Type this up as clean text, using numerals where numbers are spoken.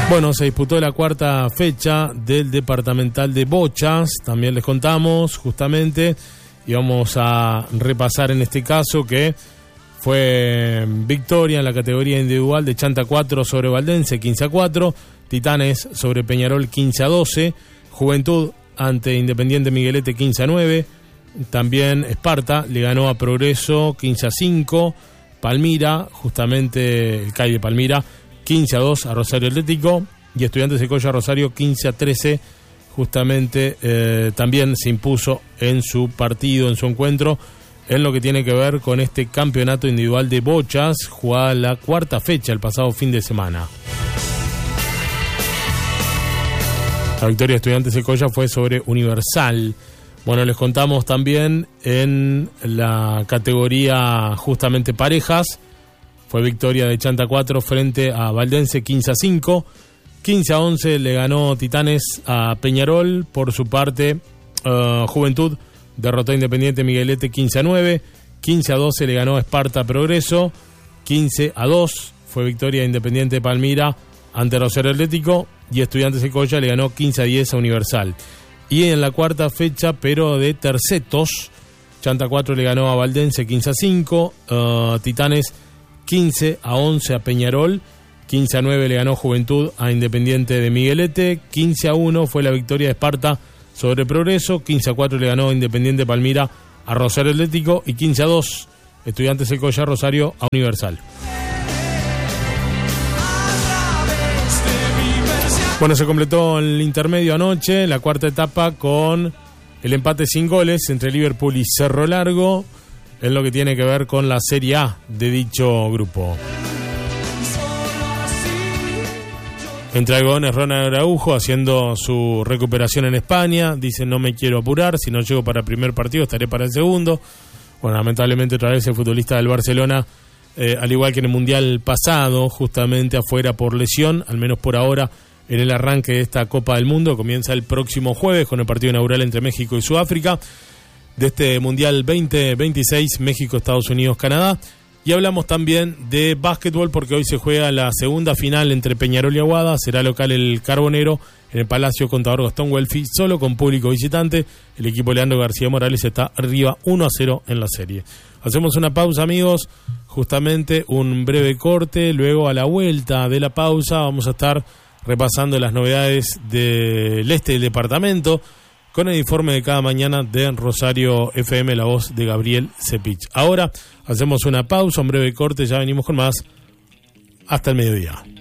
Bueno, se disputó la cuarta fecha del departamental de bochas, también les contamos justamente, y vamos a repasar en este caso que fue victoria en la categoría individual de Chanta 4 sobre Valdense 15-4, Titanes sobre Peñarol 15-12, Juventud ante Independiente Miguelete 15-9, también Esparta le ganó a Progreso 15-5, Palmira, justamente el CAI de Palmira, 15-2 a Rosario Atlético, y Estudiantes de Coya Rosario 15-13, justamente también se impuso en su partido, en su encuentro, en lo que tiene que ver con este campeonato individual de bochas, jugada la cuarta fecha el pasado fin de semana. La victoria de Estudiantes de Coya fue sobre Universal. Bueno, les contamos también en la categoría justamente parejas, fue victoria de Chanta 4 frente a Valdense 15-5, 15-11 le ganó Titanes a Peñarol. Por su parte, Juventud derrotó a Independiente Miguelete 15-9, 15-12 le ganó Esparta Progreso, 15-2 fue victoria de Independiente Palmira ante Rosario Atlético, y Estudiantes de Coya le ganó 15-10 a Universal. Y en la cuarta fecha, pero de tercetos, Chanta 4 le ganó a Valdense 15-5, Titanes 15-11 a Peñarol, 15-9 le ganó Juventud a Independiente de Miguelete, 15-1 fue la victoria de Esparta sobre Progreso, 15-4 le ganó Independiente Palmira a Rosario Atlético, y 15-2 Estudiantes de Coya Rosario a Universal. Bueno, se completó el intermedio anoche, la cuarta etapa, con el empate sin goles entre Liverpool y Cerro Largo, en lo que tiene que ver con la Serie A de dicho grupo. Entre algodones, Ronald Araujo haciendo su recuperación en España, dice: no me quiero apurar, si no llego para el primer partido estaré para el segundo. Bueno, lamentablemente otra vez el futbolista del Barcelona, al igual que en el Mundial pasado, justamente afuera por lesión, al menos por ahora, en el arranque de esta Copa del Mundo. Comienza el próximo jueves con el partido inaugural entre México y Sudáfrica de este Mundial 2026, México, Estados Unidos, Canadá. Y hablamos también de básquetbol, porque hoy se juega la segunda final entre Peñarol y Aguada. Será local el Carbonero en el Palacio Contador Gastón Welfi, solo con público visitante. El equipo Leandro García Morales está arriba 1-0 en la serie. Hacemos una pausa, amigos, justamente un breve corte. Luego, a la vuelta de la pausa, vamos a estar repasando las novedades del este del departamento, con el informe de cada mañana de Rosario FM, la voz de Gabriel Cepich. Ahora hacemos una pausa, un breve corte, ya venimos con más hasta el mediodía.